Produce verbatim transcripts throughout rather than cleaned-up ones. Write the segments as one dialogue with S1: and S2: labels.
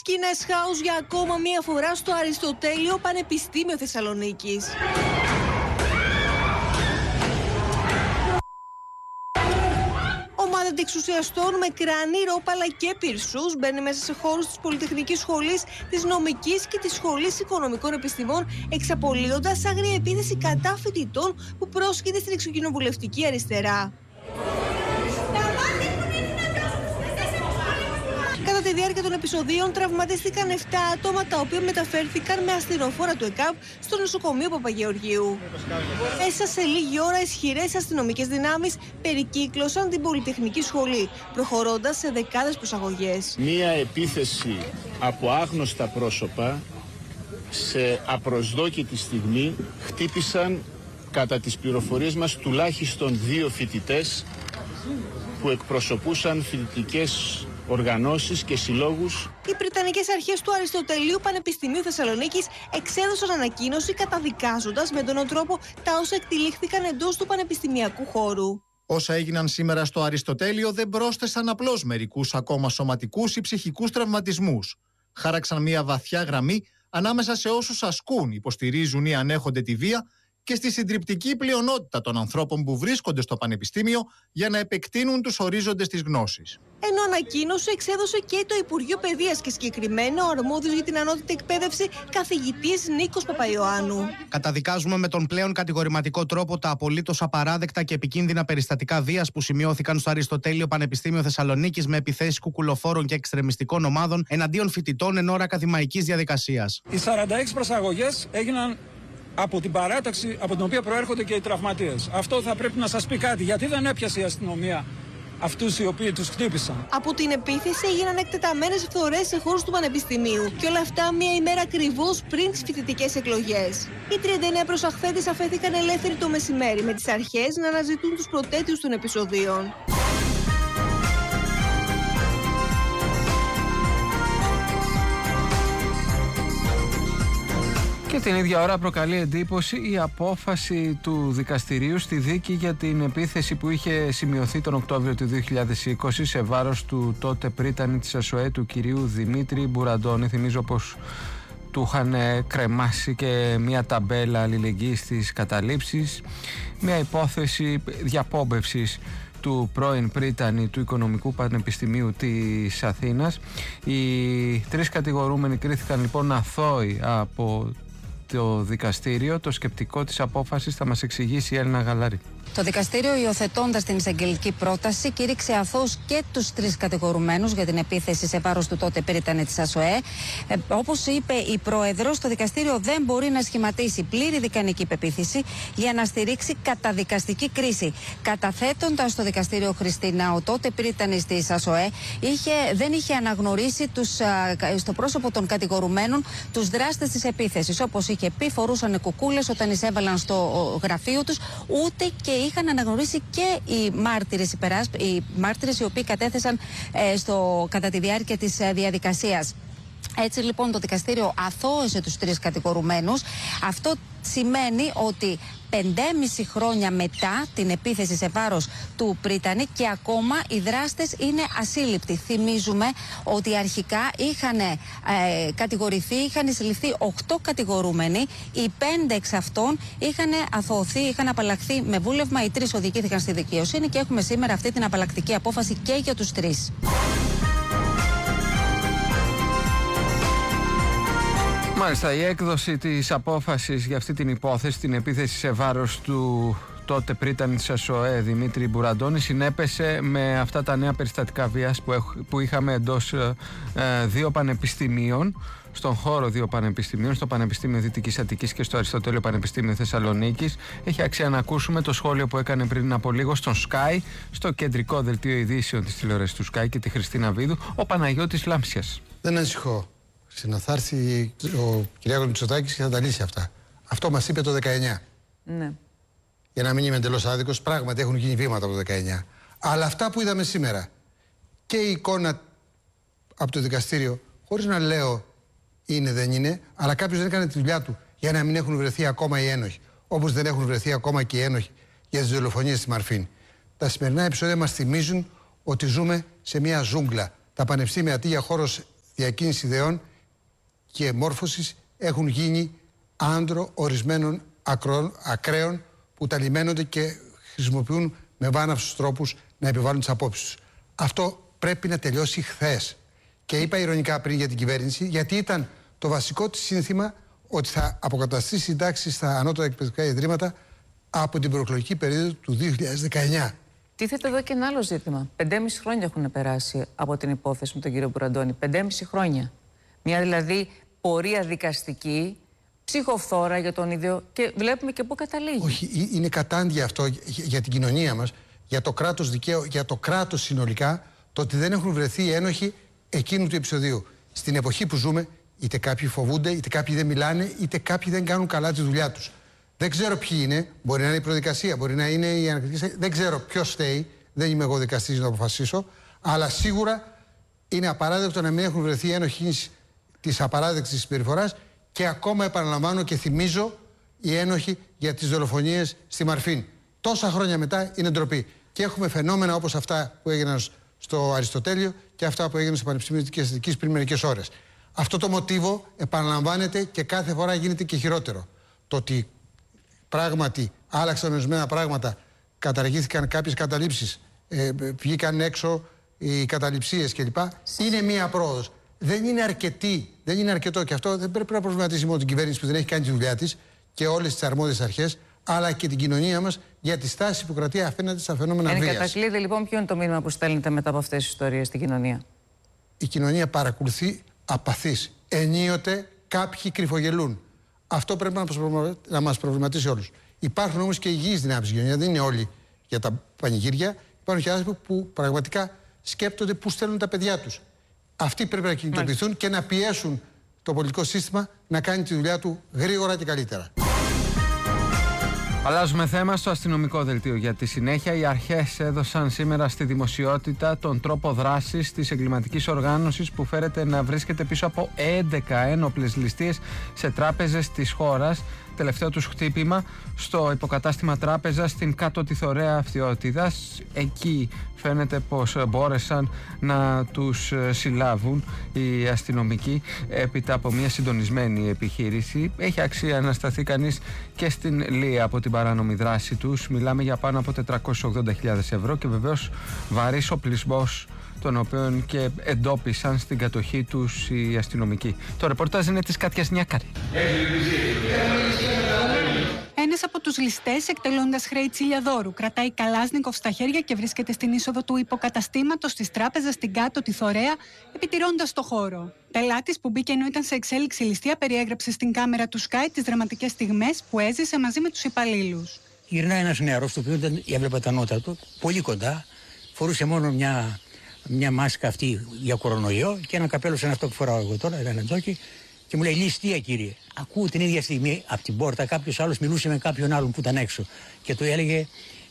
S1: Σκηνές χάους για ακόμα μία φορά στο Αριστοτέλειο Πανεπιστήμιο Θεσσαλονίκης. Ομάδα αντιεξουσιαστών με κρανί, ρόπαλα και πυρσούς μπαίνει μέσα σε χώρους της Πολυτεχνικής Σχολής, της Νομικής και της Σχολής Οικονομικών Επιστημών, εξαπολύοντας άγρια επίθεση κατά φοιτητών που πρόσκειται στην εξοκοινοβουλευτική αριστερά. Κατά τη διάρκεια των επεισοδίων τραυματίστηκαν επτά άτομα, τα οποία μεταφέρθηκαν με ασθενοφόρα του ΕΚΑΒ στο νοσοκομείο Παπαγεωργίου. Μέσα σε λίγη ώρα ισχυρές αστυνομικές δυνάμεις περικύκλωσαν την Πολυτεχνική Σχολή, προχωρώντας σε δεκάδες προσαγωγές.
S2: Μία επίθεση από άγνωστα πρόσωπα σε απροσδόκητη στιγμή χτύπησαν, κατά τις πληροφορίες μας, τουλάχιστον δύο φοιτητές που εκπροσωπούσαν φοιτητικές οργανώσεις και συλλόγους.
S1: Οι Βρετανικές αρχές του Αριστοτελείου Πανεπιστημίου Θεσσαλονίκης εξέδωσαν ανακοίνωση καταδικάζοντας με τον τρόπο τα όσα εκτυλίχθηκαν εντός του πανεπιστημιακού χώρου.
S3: Όσα έγιναν σήμερα στο Αριστοτέλειο δεν πρόσθεσαν απλώς μερικούς ακόμα σωματικούς ή ψυχικούς τραυματισμούς. Χάραξαν μια βαθιά γραμμή ανάμεσα σε όσους ασκούν, υποστηρίζουν ή ανέχονται τη βία και στη συντριπτική πλειονότητα των ανθρώπων που βρίσκονται στο Πανεπιστήμιο για να επεκτείνουν τους ορίζοντες της γνώσης.
S1: Ενώ ανακοίνωση εξέδωσε και το Υπουργείο Παιδείας και συγκεκριμένα ο αρμόδιος για την ανώτατη εκπαίδευση καθηγητής Νίκος Παπαϊωάννου.
S4: Καταδικάζουμε με τον πλέον κατηγορηματικό τρόπο τα απολύτως απαράδεκτα και επικίνδυνα περιστατικά βίας που σημειώθηκαν στο Αριστοτέλειο Πανεπιστήμιο Θεσσαλονίκης με επιθέσεις κουκουλοφόρων και εξτρεμιστικών ομάδων εναντίον φοιτητών εν ώρα ακαδημαϊκής διαδικασίας.
S5: Οι σαράντα έξι προσαγωγές έγιναν από την παράταξη από την οποία προέρχονται και οι τραυματίες. Αυτό θα πρέπει να σας πει κάτι. Γιατί δεν έπιασε η αστυνομία αυτούς οι οποίοι τους χτύπησαν?
S1: Από την επίθεση έγιναν εκτεταμένες φθορές σε χώρους του Πανεπιστημίου. Και όλα αυτά μία ημέρα ακριβώς πριν τις φοιτητικές εκλογές. Οι τριάντα εννέα προσαχθέντες αφέθηκαν ελεύθεροι το μεσημέρι, με τις αρχές να αναζητούν τους προτέτειους των επεισοδίων.
S6: Και την ίδια ώρα προκαλεί εντύπωση η απόφαση του δικαστηρίου στη δίκη για την επίθεση που είχε σημειωθεί τον Οκτώβριο του δύο χιλιάδες είκοσι σε βάρος του τότε πρίτανη της ΑΣΟΕ, του κυρίου Δημήτρη Μπουραντώνη. Θυμίζω πως του είχαν κρεμάσει και μια ταμπέλα αλληλεγγύης στις καταλήψεις, μια υπόθεση διαπόμπευσης του πρώην πρίτανη του Οικονομικού Πανεπιστημίου της Αθήνας. Οι τρεις κατηγορούμενοι κρίθηκαν λοιπόν αθώοι από το δικαστήριο. Το σκεπτικό της απόφασης θα μας εξηγήσει η Έλληνα Γαλάρη.
S7: Το δικαστήριο, υιοθετώντας την εισαγγελική πρόταση, κήρυξε αθώους και τους τρεις κατηγορουμένους για την επίθεση σε βάρος του τότε πρίτανη της ΑΣΟΕ. Ε, όπως είπε η πρόεδρος, το δικαστήριο δεν μπορεί να σχηματίσει πλήρη δικανική πεποίθηση για να στηρίξει καταδικαστική κρίση. Καταθέτοντας στο δικαστήριο, Χριστίνα, ο τότε πρίτανης της ΑΣΟΕ είχε, δεν είχε αναγνωρίσει τους, α, στο πρόσωπο των κατηγορουμένων τους δράστες της επίθεσης. Όπως είχε πει, φορούσαν κουκούλες όταν εισέβαλαν στο γραφείο τους, ούτε και είχαν αναγνωρίσει και οι μάρτυρες, οι μάρτυρες οι οποίοι κατέθεσαν ε, στο, κατά τη διάρκεια της ε, διαδικασίας. Έτσι λοιπόν το δικαστήριο αθώωσε τους τρεις κατηγορουμένους. Αυτό σημαίνει ότι πεντέμιση χρόνια μετά την επίθεση σε βάρος του πρίτανη και ακόμα οι δράστες είναι ασύλληπτοι. Θυμίζουμε ότι αρχικά είχαν ε, κατηγορηθεί, είχαν συλληφθεί οκτώ κατηγορούμενοι. Οι πέντε εξ αυτών είχαν αθωωωθεί, είχαν απαλλαχθεί με βούλευμα. Οι τρεις οδηγήθηκαν στη δικαιοσύνη και έχουμε σήμερα αυτή την απαλλακτική απόφαση και για τους τρεις.
S6: Μάλιστα, η έκδοση της απόφασης για αυτή την υπόθεση, την επίθεση σε βάρος του τότε πρίτανη της ΑΣΟΕ Δημήτρη Μπουραντώνη, συνέπεσε με αυτά τα νέα περιστατικά βίας που, έχ, που είχαμε εντός ε, δύο πανεπιστημίων, στον χώρο δύο πανεπιστημίων, στο Πανεπιστήμιο Δυτικής Αττικής και στο Αριστοτέλειο Πανεπιστήμιο Θεσσαλονίκης. Έχει αξία να ακούσουμε το σχόλιο που έκανε πριν από λίγο στον Sky, στο κεντρικό δελτίο ειδήσεων της τηλεόρασης του Sky, και τη Χριστίνα Βίδου, ο Παναγιώτης Λάμψιας.
S8: Δεν ανησυχώ. Θα έρθει ο Κυριάκος Μητσοτάκης και θα τα λύσει αυτά. Αυτό μας είπε το δεκαεννιά.
S9: Ναι.
S8: Για να μην είμαι εντελώς άδικος, πράγματι έχουν γίνει βήματα από το δεκαεννιά. Αλλά αυτά που είδαμε σήμερα και η εικόνα από το δικαστήριο, χωρίς να λέω είναι δεν είναι, αλλά κάποιος δεν έκανε τη δουλειά του για να μην έχουν βρεθεί ακόμα οι ένοχοι. Όπως δεν έχουν βρεθεί ακόμα και οι ένοχοι για τις δολοφονίες στη Μαρφίν. Τα σημερινά επεισόδια μας θυμίζουν ότι ζούμε σε μια ζούγκλα. Τα πανεπιστήμια αντί για χώρος διακίνηση ιδεών και μόρφωσης έχουν γίνει άντρο ορισμένων ακρών, ακραίων που τα λιμένονται και χρησιμοποιούν με βάναυσους τρόπους να επιβάλλουν τις απόψεις τους. Αυτό πρέπει να τελειώσει χθες. Και είπα ειρωνικά πριν για την κυβέρνηση, γιατί ήταν το βασικό της σύνθημα ότι θα αποκαταστήσει συντάξεις στα ανώτατα εκπαιδευτικά ιδρύματα από την προεκλογική περίοδο του δύο χιλιάδες δεκαεννιά.
S9: Τίθεται εδώ και ένα άλλο ζήτημα. Πεντέμιση χρόνια έχουν περάσει από την υπόθεση με τον κύριο Μπουραντώνη. Πεντέμιση χρόνια. Μια δηλαδή πορεία δικαστική, ψυχοφθόρα για τον ίδιο και βλέπουμε και πού καταλήγει.
S8: Όχι, είναι κατάντια αυτό για την κοινωνία μας, για το κράτος δικαίου, για το κράτος συνολικά, το ότι δεν έχουν βρεθεί ένοχοι εκείνου του επεισοδίου. Στην εποχή που ζούμε, είτε κάποιοι φοβούνται, είτε κάποιοι δεν μιλάνε, είτε κάποιοι δεν κάνουν καλά τη δουλειά τους. Δεν ξέρω ποιοι είναι, μπορεί να είναι η προδικασία, μπορεί να είναι η ανακριτική. Δεν ξέρω ποιος φταίει, δεν είμαι εγώ δικαστής να το αποφασίσω, αλλά σίγουρα είναι απαράδεκτο να μην έχουν βρεθεί ένοχοι της απαράδεκτης συμπεριφοράς και ακόμα επαναλαμβάνω και θυμίζω οι ένοχοι για τις δολοφονίες στη Μαρφίν. Τόσα χρόνια μετά είναι ντροπή. Και έχουμε φαινόμενα όπως αυτά που έγιναν στο Αριστοτέλειο και αυτά που έγιναν στο Πανεπιστήμιο της Αττικής πριν μερικές ώρες. Αυτό το μοτίβο επαναλαμβάνεται και κάθε φορά γίνεται και χειρότερο. Το ότι πράγματι άλλαξαν ορισμένα πράγματα, καταργήθηκαν κάποιες καταλήψεις, ε, βγήκαν έξω οι καταληψίες κλπ. Είναι μία πρόοδος. Δεν είναι αρκετή, δεν είναι αρκετό και αυτό δεν πρέπει να προβληματίσει μόνο την κυβέρνηση που δεν έχει κάνει τη δουλειά της και όλες τις αρμόδιες αρχές, αλλά και την κοινωνία μας για τη στάση που κρατεί απέναντι στα φαινόμενα βίας.
S9: Εν κατακλείδη, λοιπόν, ποιο είναι το μήνυμα που στέλνετε μετά από αυτές τις ιστορίες στην κοινωνία?
S8: Η κοινωνία παρακολουθεί απαθής. Ενίοτε κάποιοι κρυφογελούν. Αυτό πρέπει να μας προβληματίσει όλους. Υπάρχουν όμως και υγιείς δυνάμεις στην κοινωνία, δεν είναι όλοι για τα πανηγύρια. Υπάρχουν και άνθρωποι που πραγματικά σκέπτονται πού στέλνουν τα παιδιά τους. Αυτοί πρέπει να κινητοποιηθούν Μάλιστα. και να πιέσουν το πολιτικό σύστημα να κάνει τη δουλειά του γρήγορα και καλύτερα.
S6: Αλλάζουμε θέμα στο αστυνομικό δελτίο. Για τη συνέχεια, οι αρχές έδωσαν σήμερα στη δημοσιότητα τον τρόπο δράσης της εγκληματικής οργάνωσης που φέρεται να βρίσκεται πίσω από έντεκα ένοπλες ληστείες σε τράπεζες της χώρας. Τελευταίο τους χτύπημα στο υποκατάστημα τράπεζα στην Κάτω Τιθωρέα Αυτιότητας. Εκεί φαίνεται πως μπόρεσαν να τους συλλάβουν οι αστυνομικοί έπειτα από μια συντονισμένη επιχείρηση. Έχει αξία να σταθεί κανείς και στην Λία από την παράνομη δράση τους. Μιλάμε για πάνω από τετρακόσιες ογδόντα χιλιάδες ευρώ και βεβαίως βαρύς οπλισμός, τον οποίο και εντόπισαν στην κατοχή τους οι αστυνομικοί. Το ρεπορτάζ είναι της Κάτιας Νιάκαρη.
S10: Ένας από τους ληστές, εκτελώντας χρέη τσιλιαδόρου, κρατάει καλάσνικοφ στα χέρια και βρίσκεται στην είσοδο του υποκαταστήματος της τράπεζας στην Κάτω Τιθωρέα, επιτηρώντας το χώρο. Πελάτης που μπήκε ενώ ήταν σε εξέλιξη ληστεία περιέγραψε στην κάμερα του Sky τις δραματικές στιγμές που έζησε μαζί με τους υπαλλήλους.
S11: Γυρνάει ένας νεαρός, το οποίο δεν έβλεπα τα νότα του, πολύ κοντά, φορούσε μόνο μια. Μια μάσκα αυτή για κορονοϊό και ένα καπέλο σαν αυτό που φοράω εγώ τώρα, ένα τζόκι, και μου λέει: ληστεία, κύριε. Ακούω την ίδια στιγμή από την πόρτα κάποιος άλλος μιλούσε με κάποιον άλλον που ήταν έξω και του έλεγε: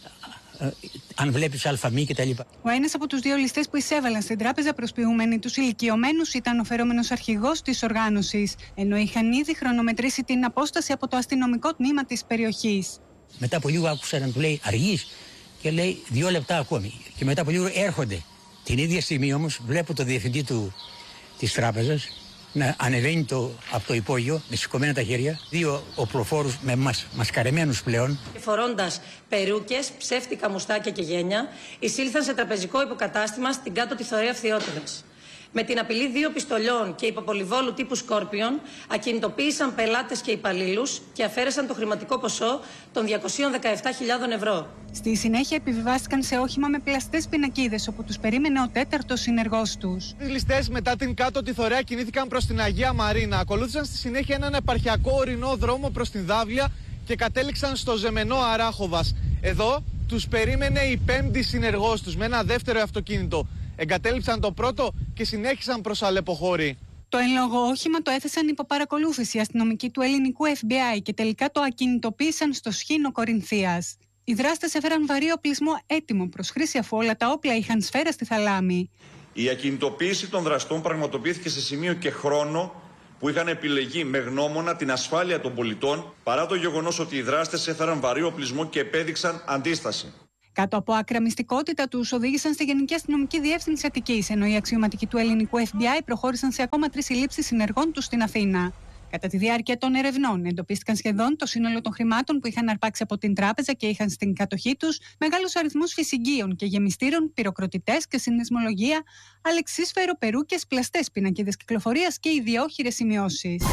S11: αν βλέπεις αλφαμή κτλ.
S10: Ο ένας από τους δύο ληστές που εισέβαλαν στην τράπεζα προσποιούμενοι τους ηλικιωμένους ήταν ο φερόμενος αρχηγός της οργάνωσης, ενώ είχαν ήδη χρονομετρήσει την απόσταση από το αστυνομικό τμήμα της περιοχής.
S11: Μετά από λίγο άκουσα να του λέει: αργείς, και λέει: δύο λεπτά ακόμη. Και μετά από λίγο έρχονται. Την ίδια στιγμή όμως βλέπω το διευθυντή του, της τράπεζας να ανεβαίνει το, από το υπόγειο με σηκωμένα τα χέρια, δύο οπλοφόρους με μας, μασκαρεμένους πλέον.
S12: Φορώντας περούκες, ψεύτικα μουστάκια και γένια, εισήλθαν σε τραπεζικό υποκατάστημα στην Κάτω Τιθωρέα Αυτιότητας. Με την απειλή δύο πιστολιών και υποπολιβόλου τύπου Σκόρπιον, ακινητοποίησαν πελάτες και υπαλλήλους και αφαίρεσαν το χρηματικό ποσό των διακόσιες δεκαεπτά χιλιάδες ευρώ.
S10: Στη συνέχεια επιβιβάστηκαν σε όχημα με πλαστές πινακίδες, όπου τους περίμενε ο τέταρτος συνεργός τους.
S13: Οι ληστές μετά την Κάτω Τιθωρέα κινήθηκαν προς την Αγία Μαρίνα. Ακολούθησαν στη συνέχεια έναν επαρχιακό ορεινό δρόμο προς την Δάβλια και κατέληξαν στο Ζεμενό Αράχοβας. Εδώ τους περίμενε η πέμπτη συνεργός τους με ένα δεύτερο αυτοκίνητο. Εγκατέλειψαν το πρώτο και συνέχισαν προς Αλεποχώρη.
S10: Το εν λόγω όχημα το έθεσαν υπό παρακολούθηση αστυνομικοί του ελληνικού Εφ Μπι Άι και τελικά το ακινητοποίησαν στο Σχήνο Κορινθίας. Οι δράστες έφεραν βαρύ οπλισμό έτοιμο προς χρήση αφού όλα τα όπλα είχαν σφαίρα στη θαλάμη.
S14: Η ακινητοποίηση των δραστών πραγματοποιήθηκε σε σημείο και χρόνο που είχαν επιλεγεί με γνώμονα την ασφάλεια των πολιτών, παρά το γεγονός ότι οι δράστες έφεραν βαρύ οπλισμό και επέδειξαν αντίσταση.
S10: Κάτω από άκρα μυστικότητα, τους οδήγησαν στη Γενική Αστυνομική Διεύθυνση Αττικής, ενώ οι αξιωματικοί του ελληνικού Εφ Μπι Άι προχώρησαν σε ακόμα τρεις συλλήψεις συνεργών τους στην Αθήνα. Κατά τη διάρκεια των ερευνών, εντοπίστηκαν σχεδόν το σύνολο των χρημάτων που είχαν αρπάξει από την τράπεζα και είχαν στην κατοχή τους μεγάλους αριθμούς φυσιγγείων και γεμιστήρων, πυροκροτητές και συνδεσμολογία, αλεξίσφαιρο, περούκες, πλαστές πινακίδες κυκλοφορίας και ιδιόχειρες σημειώσεις.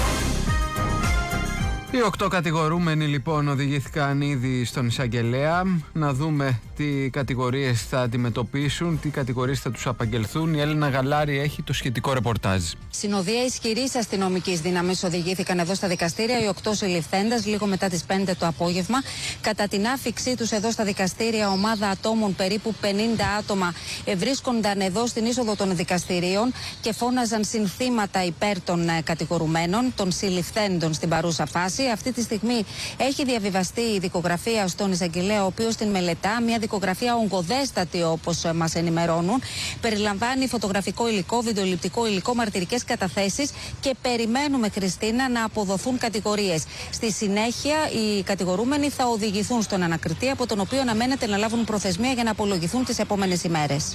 S6: Οι οκτώ κατηγορούμενοι λοιπόν οδηγήθηκαν ήδη στον εισαγγελέα. Να δούμε τι κατηγορίες θα αντιμετωπίσουν, τι κατηγορίες θα τους απαγγελθούν. Η Έλενα Γαλάρη έχει το σχετικό ρεπορτάζ.
S7: Συνοδεία ισχυρής αστυνομικής δύναμης οδηγήθηκαν εδώ στα δικαστήρια οι οκτώ συλληφθέντες λίγο μετά τις πέντε το απόγευμα. Κατά την άφηξή τους εδώ στα δικαστήρια, ομάδα ατόμων, περίπου πενήντα άτομα, βρίσκονταν εδώ στην είσοδο των δικαστηρίων και φώναζαν συνθήματα υπέρ των κατηγορουμένων, των συλληφθέντων στην παρούσα φάση. Αυτή τη στιγμή έχει διαβιβαστεί η δικογραφία στον εισαγγελέα, ο οποίος την μελετά. Μια δικογραφία ογκωδέστατη, όπως μας ενημερώνουν. Περιλαμβάνει φωτογραφικό υλικό, βιντεοληπτικό υλικό, μαρτυρικές καταθέσεις και περιμένουμε, Χριστίνα, να αποδοθούν κατηγορίες. Στη συνέχεια, οι κατηγορούμενοι θα οδηγηθούν στον ανακριτή, από τον οποίο αναμένεται να λάβουν προθεσμία για να απολογηθούν τις επόμενες ημέρες.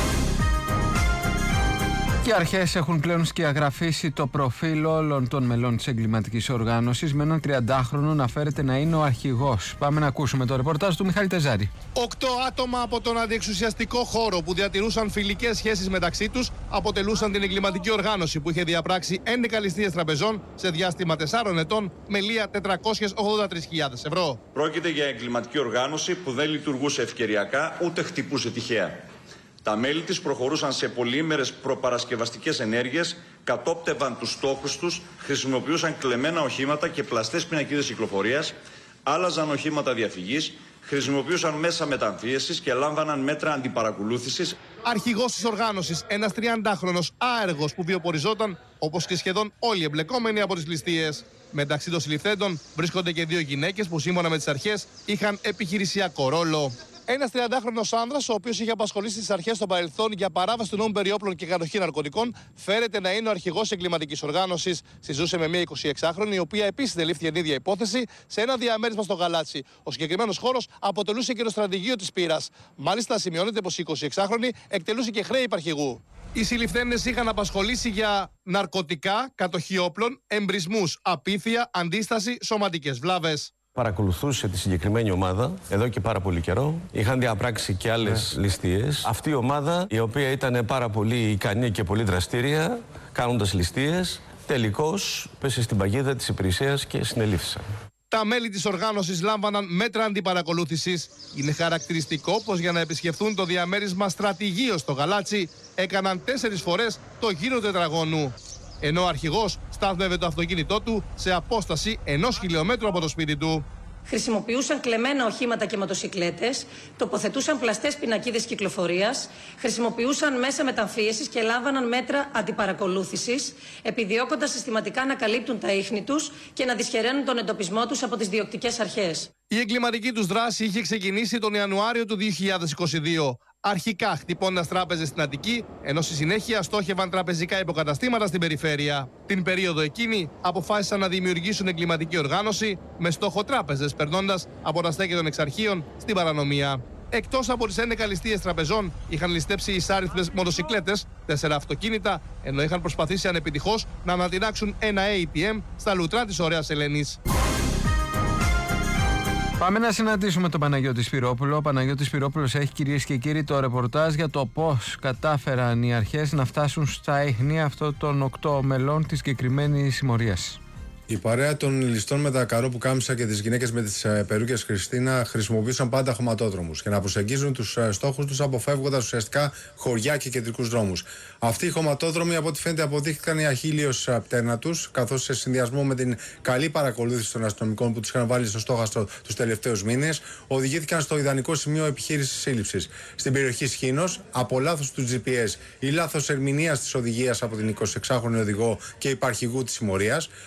S6: Και οι αρχές έχουν πλέον σκιαγραφίσει το προφίλ όλων των μελών της εγκληματικής οργάνωσης, με έναν τριαντάχρονο να φέρεται να είναι ο αρχηγός. Πάμε να ακούσουμε το ρεπορτάζ του Μιχάλη Τεζάρη.
S13: Οκτώ άτομα από τον αντιεξουσιαστικό χώρο που διατηρούσαν φιλικές σχέσεις μεταξύ τους αποτελούσαν την εγκληματική οργάνωση που είχε διαπράξει έντεκα ληστείες τραπεζών σε διάστημα τεσσάρων ετών με λία τετρακόσιες ογδόντα τρεις χιλιάδες ευρώ.
S14: Πρόκειται για εγκληματική οργάνωση που δεν λειτουργούσε ευκαιριακά ούτε χτυπούσε τυχαία. Τα μέλη της προχωρούσαν σε πολυήμερες προπαρασκευαστικές ενέργειες, κατόπτευαν τους στόχους τους, χρησιμοποιούσαν κλεμμένα οχήματα και πλαστές πινακίδες κυκλοφορίας, άλλαζαν οχήματα διαφυγής, χρησιμοποιούσαν μέσα μεταμφίεσης και λάμβαναν μέτρα αντιπαρακολούθησης.
S13: Αρχηγός της οργάνωσης, ένας τριαντάχρονος άεργος που βιοποριζόταν, όπως και σχεδόν όλοι οι εμπλεκόμενοι από τις ληστείες. Μεταξύ των συλληφθέντων βρίσκονται και δύο γυναίκες που σύμφωνα με τις αρχές είχαν επιχειρησιακό ρόλο. Ένας τριαντάχρονος άνδρας, ο οποίος είχε απασχολήσει τις αρχές των παρελθόν για παράβαση του νόμου περί όπλων και κατοχή ναρκωτικών, φέρεται να είναι ο αρχηγός εγκληματικής οργάνωσης. Συζούσε με μια εικοσιεξάχρονη, η οποία επίσης τελήφθη την ίδια υπόθεση σε ένα διαμέρισμα στο Γαλάτσι. Ο συγκεκριμένος χώρος αποτελούσε και το στρατηγείο της πύρας. Μάλιστα, σημειώνεται πως η εικοσιεξάχρονη εκτελούσε και χρέη υπαρχηγού. Οι συλληφθέντες είχαν απασχολήσει για ναρκωτικά, κατοχή όπλων, εμπρισμούς, απίθεια, αντίσταση, σωματικές βλάβες.
S15: Παρακολουθούσε τη συγκεκριμένη ομάδα εδώ και πάρα πολύ καιρό. Είχαν διαπράξει και άλλες ναι. ληστείες. Αυτή η ομάδα, η οποία ήταν πάρα πολύ ικανή και πολύ δραστήρια, κάνοντας ληστείες, τελικώς πέσε στην παγίδα της υπηρεσίας και συνελήφθησαν.
S13: Τα μέλη της οργάνωσης λάμβαναν μέτρα αντιπαρακολούθησης. Είναι χαρακτηριστικό πως για να επισκεφθούν το διαμέρισμα στρατηγείο στο Γαλάτσι έκαναν τέσσερις φορές το γύρο τετραγώνου. Ενώ ο αρχηγός στάθμευε το αυτοκίνητό του σε απόσταση ενός χιλιόμετρου από το σπίτι του.
S12: Χρησιμοποιούσαν κλεμμένα οχήματα και μοτοσικλέτες, τοποθετούσαν πλαστές πινακίδες κυκλοφορίας, χρησιμοποιούσαν μέσα μεταμφίεσης και λάμβαναν μέτρα αντιπαρακολούθησης, επιδιώκοντας συστηματικά να καλύπτουν τα ίχνη τους και να δυσχεραίνουν τον εντοπισμό τους από τις διοκτικές αρχές.
S13: Η εγκληματική τους δράση είχε ξεκινήσει τον Ιανουάριο του δύο χιλιάδες είκοσι δύο. Αρχικά χτυπώντας τράπεζες στην Αττική, ενώ στη συνέχεια στόχευαν τραπεζικά υποκαταστήματα στην περιφέρεια. Την περίοδο εκείνη αποφάσισαν να δημιουργήσουν εγκληματική οργάνωση με στόχο τράπεζες, περνώντας από τα στέκια των εξαρχείων στην παρανομία. Εκτός από τις έντεκα ληστείες τραπεζών, είχαν ληστέψει εισάριθμες μοτοσικλέτες, τέσσερα αυτοκίνητα, ενώ είχαν προσπαθήσει ανεπιτυχώς να ανατινάξουν ένα έι τι εμ στα λουτρά της Ωραίας Ελένης.
S6: Πάμε να συναντήσουμε τον Παναγιώτη Σπυρόπουλο. Ο Παναγιώτης Σπυρόπουλος έχει, κυρίες και κύριοι, το ρεπορτάζ για το πώς κατάφεραν οι αρχές να φτάσουν στα ίχνη αυτών των οκτώ μελών της συγκεκριμένης συμμορίας.
S16: Η παρέα των ληστών με τα καρό που κάμισα και τις γυναίκες με τις περούκες Χριστίνα χρησιμοποιούσαν πάντα χωματόδρομους για να προσεγγίζουν τους στόχους τους, αποφεύγοντας ουσιαστικά χωριά και κεντρικούς δρόμους. Αυτοί οι χωματόδρομοι, από ό,τι φαίνεται, αποδείχθηκαν η αχίλιος πτέρνα τους, καθώς σε συνδυασμό με την καλή παρακολούθηση των αστυνομικών που τους είχαν βάλει στο στόχαστρο τους τελευταίους μήνες, οδηγήθηκαν στο ιδανικό σημείο επιχείρησης σύλληψης. Στην περιοχή Σχήνος, από λάθος του τζι πι ες ή λάθος ερμηνείας της οδηγίας από την εικοσιεξάχρονη οδηγό και υπαρχηγού της συμμορίας, το όχημά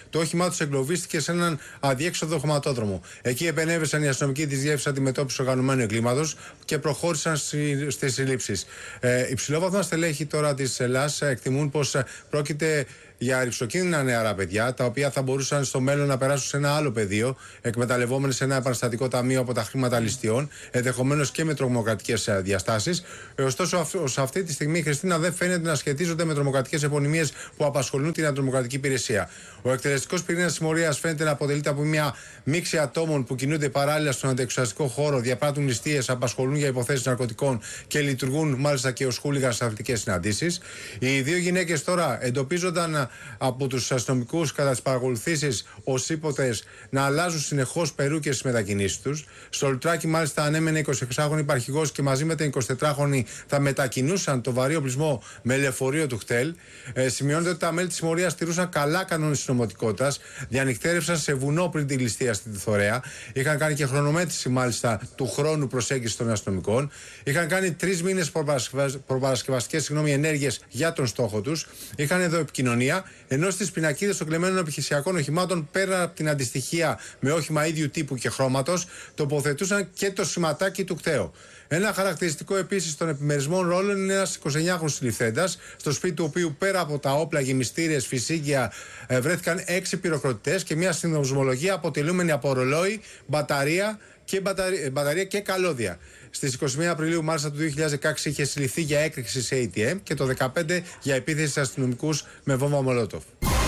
S16: οχημά τους εγκλωβίστηκε σε έναν αδιέξοδο χωματόδρομο. Εκεί επενέβησαν οι αστυνομικοί της Διεύθυνσης Αντιμετώπισης Οργανωμένου Εγκλήματος και προχώρησαν στις συλλήψεις. Ε, υψηλόβαθμα στελέχη τώρα της ΕΛΑΣ εκτιμούν πως πρόκειται για ρηψοκίνδυνα νεαρά παιδιά, τα οποία θα μπορούσαν στο μέλλον να περάσουν σε ένα άλλο πεδίο, εκμεταλλευόμενοι σε ένα επαναστατικό ταμείο από τα χρήματα ληστείων, ενδεχομένως και με τρομοκρατικές διαστάσεις. Ωστόσο, ως αυτή τη στιγμή η Χριστίνα δεν φαίνεται να σχετίζονται με τρομοκρατικές επωνυμίες που απασχολούν την αντιτρομοκρατική υπηρεσία. Ο εκτελεστικός πυρήνας συμμορίας φαίνεται να αποτελείται από μια μίξη ατόμων που κινούνται παράλληλα στον αντιεξουσιαστικό χώρο, διαπράττουν ληστείες, απασχολούν για υποθέσεις ναρκωτικών και λειτουργούν μάλιστα και ως χούλιγαν σε αθλητικές συναντήσεις. Οι δύο γυναίκες τώρα εντοπίζονταν από τους αστυνομικούς κατά τις παρακολουθήσεις ως ύποπτες να αλλάζουν συνεχώς περούκες στις μετακινήσεις τους. Στο Λουτράκι, μάλιστα, ανέμενε εικοσιεξάχρονη υπαρχηγός και μαζί με την εικοσιτετράχρονη θα μετακινούσαν το βαρύ οπλισμό με λεωφορείο του ΧΤΕΛ. Ε, σημειώνεται ότι τα μέλη της συμμορίας τηρούσαν καλά κανόνες νομοτικότητας, διανυκτέρευσαν σε βουνό πριν τη ληστεία στη Θωρέα, είχαν κάνει και χρονομέτρηση μάλιστα του χρόνου προσέγγισης των αστυνομικών, είχαν κάνει τρεις μήνες προπαρασκευαστικές ενέργειες για τον στόχο τους, είχαν εδώ επικοινωνία, ενώ στις πινακίδες των κλεμμένων επιχειρησιακών οχημάτων, πέρα από την αντιστοιχεία με όχημα ίδιου τύπου και χρώματος, τοποθετούσαν και το σηματάκι του κταίου. Ένα χαρακτηριστικό επίσης των επιμερισμών ρόλων είναι ένας εικοσιεννιάχρονος συλληφθέντας, στο σπίτι του οποίου πέρα από τα όπλα, γεμιστήρες, φυσίγγια, βρέθηκαν έξι πυροκροτητές και μια συνδοσμολογία αποτελούμενη από ρολόι, μπαταρία και, μπαταρία, μπαταρία και καλώδια. Στις είκοσι μία Απριλίου μάλιστα του δύο χιλιάδες δεκαέξι είχε συλληφθεί για έκρηξη σε έι τι εμ και το δύο χιλιάδες δεκαπέντε για επίθεση σε αστυνομικούς με βόμβα Μολότοφ.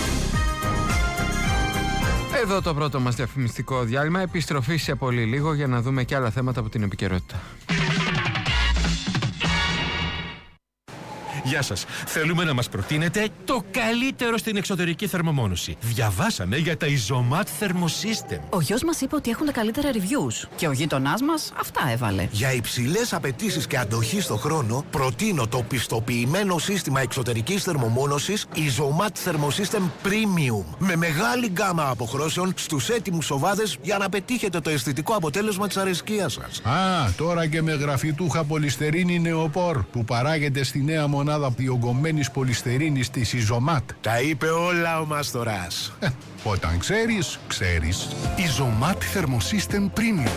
S6: Εδώ το πρώτο μας διαφημιστικό διάλειμμα. Επιστροφή σε πολύ λίγο για να δούμε και άλλα θέματα από την επικαιρότητα.
S17: Γεια σας. Θέλουμε να μας προτείνετε το καλύτερο στην εξωτερική θερμομόνωση. Διαβάσαμε για τα Isomat Thermosystem.
S18: Ο γιος μας είπε ότι έχουν τα καλύτερα reviews και ο γείτονάς μας αυτά έβαλε.
S19: Για υψηλές απαιτήσεις και αντοχή στο χρόνο, προτείνω το πιστοποιημένο σύστημα εξωτερικής θερμομόνωσης Isomat Thermosystem Premium. Με μεγάλη γκάμα αποχρώσεων στους έτοιμους οβάδες για να πετύχετε το αισθητικό αποτέλεσμα της αρεσκίας σας.
S20: Α, τώρα και με γραφιτούχα πολυστερίνη νεοπόρ που παράγεται στη νέα μονάδα διογκωμένης πολυστερίνης της Isomat.
S19: Τα είπε όλα ο Μαστοράς.
S20: Ε, όταν ξέρεις, ξέρεις. Isomat Thermosystem Premium.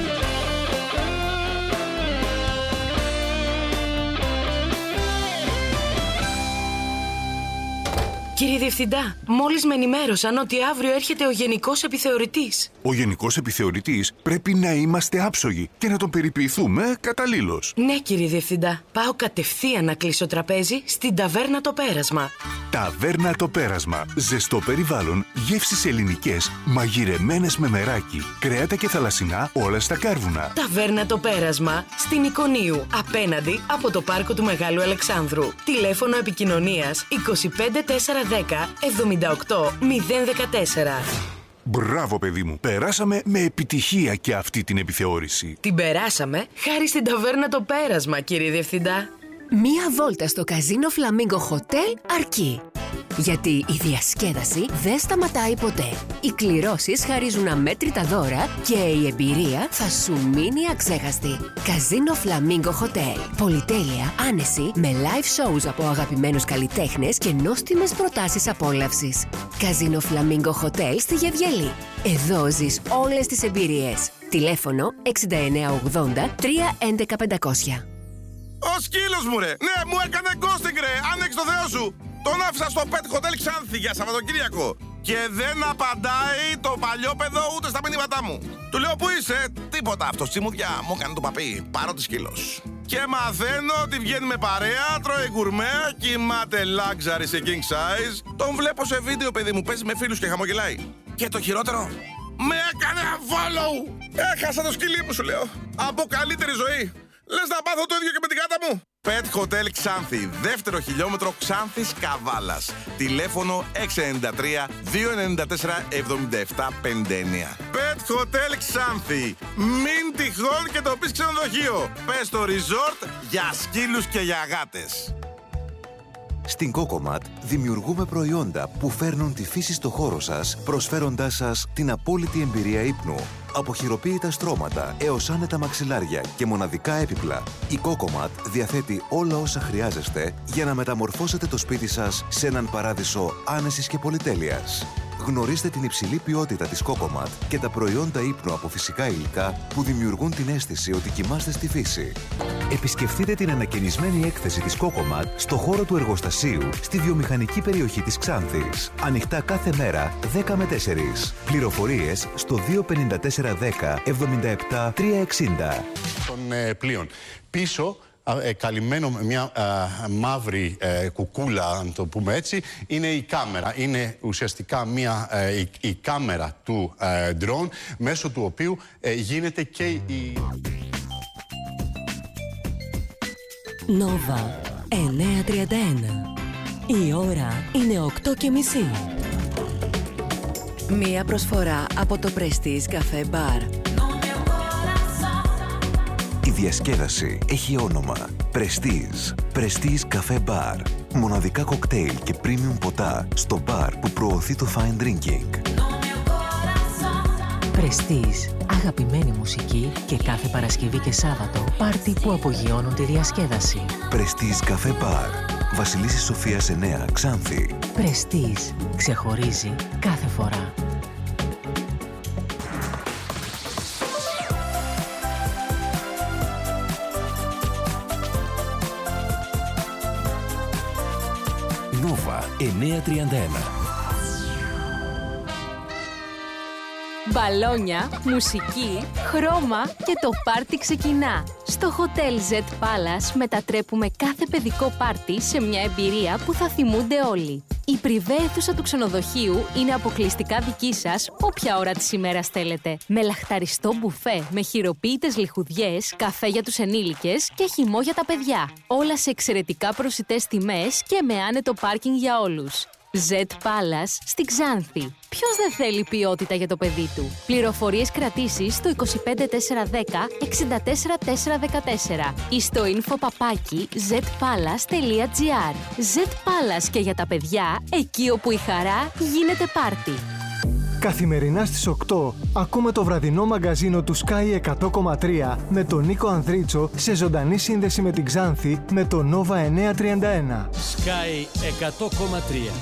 S21: Κύριε Διευθυντά, μόλις με ενημέρωσαν ότι αύριο έρχεται ο Γενικός Επιθεωρητής.
S22: Ο Γενικός Επιθεωρητής πρέπει να είμαστε άψογοι και να τον περιποιηθούμε καταλήλως.
S21: Ναι, κύριε Διευθυντά. Πάω κατευθείαν να κλείσω τραπέζι στην Ταβέρνα Το Πέρασμα.
S22: Ταβέρνα Το Πέρασμα. Ζεστό περιβάλλον, γεύσεις ελληνικές, μαγειρεμένες με μεράκι, κρέατα και θαλασσινά, όλα στα κάρβουνα.
S21: Ταβέρνα Το Πέρασμα, στην Εικονίου, απέναντι από το πάρκο του Μεγάλου Αλεξάνδρου. Τηλέφωνο επικοινωνίας είκοσι πέντε τέσσερα δέκα εβδομήντα οκτώ μηδέν δεκατέσσερα.
S22: Μπράβο, παιδί μου. Περάσαμε με επιτυχία και αυτή την επιθεώρηση.
S21: Την περάσαμε χάρη στην Ταβέρνα Το Πέρασμα, κύριε Διευθυντά.
S23: Μία βόλτα στο Καζίνο Φλαμίγκο Χοτέλ αρκεί. Γιατί η διασκέδαση δεν σταματάει ποτέ. Οι κληρώσεις χαρίζουν αμέτρητα δώρα και η εμπειρία θα σου μείνει αξέχαστη. Καζίνο Φλαμίγκο Χοτέλ. Πολυτέλεια, άνεση, με live shows από αγαπημένους καλλιτέχνες και νόστιμες προτάσεις απόλαυσης. Καζίνο Φλαμίγκο Χοτέλ στη Γεβγελή. Εδώ ζεις όλες τις εμπειρίες. Τηλέφωνο εξήντα εννέα ογδόντα τρία έντεκα πεντακόσια.
S24: Ο σκύλος μου, ρε! Ναι, μου έκανε ghosting, ρε! Άνοιξε το Θεό σου! Τον άφησα στο Pet Hotel Ξάνθη για Σαββατοκύριακο. Και δεν απαντάει το παλιόπαιδο ούτε στα μηνύματά μου. Του λέω, πού είσαι? Τίποτα. Αυτό τσιμουδιά μου έκανε το παπί. Παρότι σκύλος. Και μαθαίνω ότι βγαίνει με παρέα, τρώει γκουρμέ, κοιμάται luxury σε king size. Τον βλέπω σε βίντεο, παιδί μου, παίζει με φίλους και χαμογελάει. Και το χειρότερο, με έκανε follow! Έχασα το σκυλί μου, σου λέω. Από καλύτερη ζωή. Λες να πάθω το ίδιο και με την γάτα μου. Pet Hotel Ξάνθη, δεύτερο χιλιόμετρο Ξάνθης Καβάλας. Τηλέφωνο έξι εννιά τρία δύο εννιά τέσσερα εβδομήντα επτά πενήντα εννέα. Pet Hotel Ξάνθη. Μην τυχόν και το πεις ξενοδοχείο. Πες το resort για σκύλους και για γάτες.
S25: Στην Cocomat δημιουργούμε προϊόντα που φέρνουν τη φύση στο χώρο σας, προσφέροντάς σας την απόλυτη εμπειρία ύπνου. Από χειροποίητα στρώματα έως άνετα μαξιλάρια και μοναδικά έπιπλα, η Cocomat διαθέτει όλα όσα χρειάζεστε για να μεταμορφώσετε το σπίτι σας σε έναν παράδεισο άνεσης και πολυτέλειας. Γνωρίστε την υψηλή ποιότητα της Cocomat και τα προϊόντα ύπνου από φυσικά υλικά που δημιουργούν την αίσθηση ότι κοιμάστε στη φύση. Επισκεφτείτε την ανακαινισμένη έκθεση της Cocomat στο χώρο του εργοστασίου στη βιομηχανική περιοχή της Ξάνθης. Ανοιχτά κάθε μέρα δέκα με τέσσερις. Πληροφορίες στο δύο πέντε τέσσερα δέκα εβδομήντα επτά τριακόσια εξήντα.
S1: Των ε, πλοίων. Πίσω, ε, καλυμμένο με μια ε, μαύρη ε, κουκούλα, αν το πούμε έτσι, είναι η κάμερα. Είναι ουσιαστικά μια, ε, η, η κάμερα του ε, drone, μέσω του οποίου ε, γίνεται και η...
S23: Νόβα εννιακόσια τριάντα ένα. Η ώρα είναι οκτώ και μισή. Μία προσφορά από το Prestige Cafe Bar.
S25: Η διασκέδαση έχει όνομα Prestige. Prestige Cafe Bar. Μοναδικά κοκτέιλ και premium ποτά στο μπαρ που προωθεί το fine drinking.
S23: Prestige. Αγαπημένη μουσική και κάθε Παρασκευή και Σάββατο πάρτι που απογειώνουν τη διασκέδαση.
S25: Prestige Cafe Bar. Βασιλίσσης Σοφίας εννέα, Ξάνθη.
S23: Prestige. Ξεχωρίζει κάθε φορά.
S25: Νόβα εννιακόσια τριάντα ένα.
S23: Μπαλόνια, μουσική, χρώμα και το πάρτι ξεκινά. Στο Hotel Z Palace μετατρέπουμε κάθε παιδικό πάρτι σε μια εμπειρία που θα θυμούνται όλοι. Η πριβέ αίθουσα του ξενοδοχείου είναι αποκλειστικά δική σας όποια ώρα της ημέρας θέλετε. Με λαχταριστό μπουφέ, με χειροποίητες λιχουδιές, καφέ για τους ενήλικες και χυμό για τα παιδιά. Όλα σε εξαιρετικά προσιτές τιμές και με άνετο πάρκινγκ για όλους. Z Palace στη Ξάνθη. Ποιος δεν θέλει ποιότητα για το παιδί του? Πληροφορίες κρατήσεις στο είκοσι πέντε τέσσερα δέκα εξήντα τέσσερα τέσσερα δεκατέσσερα ή στο info παπάκι zpalace τελεία gr. Z Palace και για τα παιδιά, εκεί όπου η χαρά γίνεται πάρτι.
S2: Καθημερινά στις οκτώ ακούμε το βραδινό μαγκαζίνο του Sky εκατό κόμμα τρία με τον Νίκο Ανδρίτσο σε ζωντανή σύνδεση με την Ξάνθη με το Νόβα εννιακόσια τριάντα ένα.
S3: Sky εκατό κόμμα τρία.